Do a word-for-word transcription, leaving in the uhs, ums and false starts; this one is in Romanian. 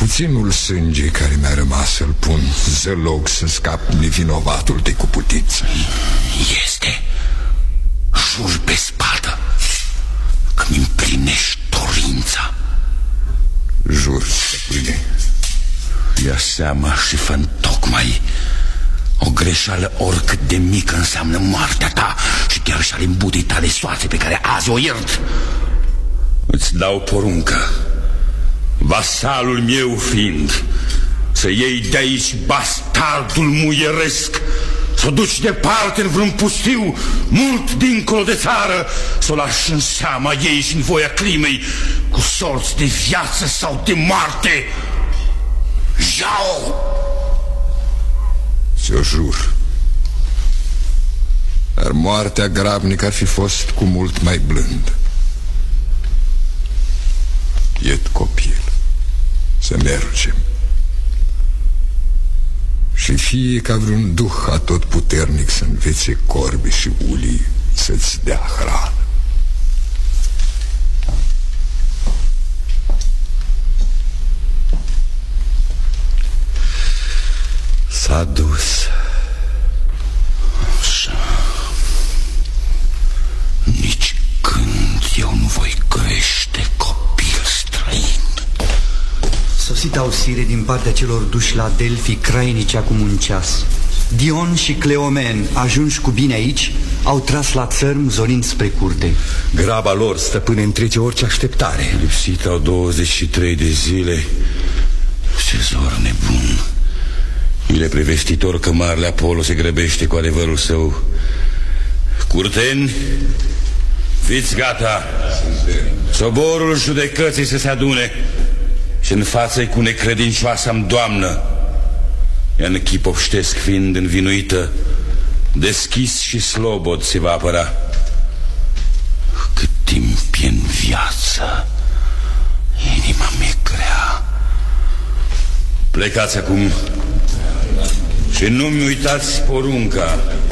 Puținul sânge care mi-a rămas să-l pun zălog să scap nevinovatul de cu putință. Este. Jur pe spadă că-mi împlinești dorința. Jur, stăpâne. Ia seama și fă tocmai. O greșeală oricât de mică înseamnă moartea ta și chiar și ale îmbutei tale soațe pe care azi o iert. Îți dau poruncă, vasalul meu fiind, să iei de aici bastardul muieresc, să o duci departe în vreun pustiu, mult dincolo de țară, să o lași în seama ei și în voia climei, cu sorți de viață sau de moarte. Jau! Ți-o jur. Dar moartea grabnică ar fi fost cu mult mai blândă. Iet copil, să mergem. Și fie ca vreun duh atotputernic să învețe corbi și ulii să-ți dea hrană. S-a dus. Așa. Nici când eu nu voi crește copil străin. Sosit Ausire din partea celor duși la Delfi, crainici acum un ceas. Dion și Cleomen, ajunși cu bine aici, au tras la țărm zorind spre curte. Graba lor, stăpâne, întrece orice așteptare. Lipsit au douăzeci și trei de zile. Ce zor nebun. Ile prevestitor că marele Apollo se grăbește cu adevărul său. Curteni, fiți gata. Soborul judecății să se adune și în față-i cu necredincioasa-mi doamnă. Ea în chip obștesc fiind învinuită, deschis și slobod se va apăra. Cât timp e în viață, inima mea grea. Plecați acum și nu-mi uitați porunca.